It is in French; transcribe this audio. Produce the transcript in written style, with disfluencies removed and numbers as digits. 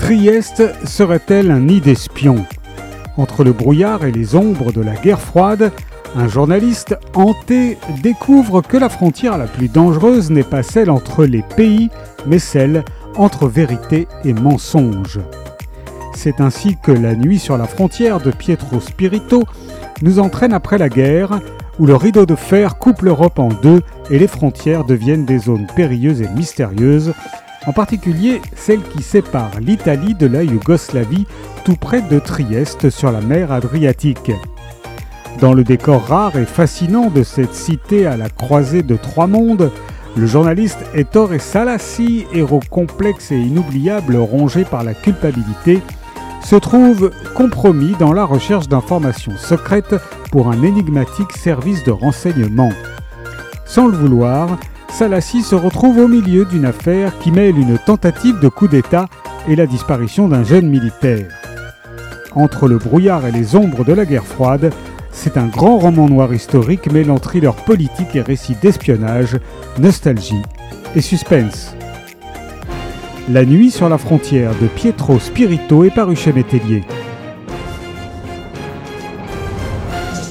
Trieste serait-elle un nid d'espions ? Entre le brouillard et les ombres de la guerre froide, un journaliste hanté découvre que la frontière la plus dangereuse n'est pas celle entre les pays, mais celle entre vérité et mensonge. C'est ainsi que La nuit sur la frontière de Pietro Spirito nous entraîne après la guerre, où le rideau de fer coupe l'Europe en deux et les frontières deviennent des zones périlleuses et mystérieuses, en particulier celle qui sépare l'Italie de la Yougoslavie, tout près de Trieste sur la mer Adriatique. Dans le décor rare et fascinant de cette cité à la croisée de trois mondes, le journaliste Ettore Salassi, héros complexe et inoubliable rongé par la culpabilité, se trouve compromis dans la recherche d'informations secrètes pour un énigmatique service de renseignement. Sans le vouloir, Salassi se retrouve au milieu d'une affaire qui mêle une tentative de coup d'État et la disparition d'un jeune militaire. Entre le brouillard et les ombres de la guerre froide, c'est un grand roman noir historique mêlant thriller politique et récit d'espionnage, nostalgie et suspense. La nuit sur la frontière de Pietro Spirito est paru chez Métellier.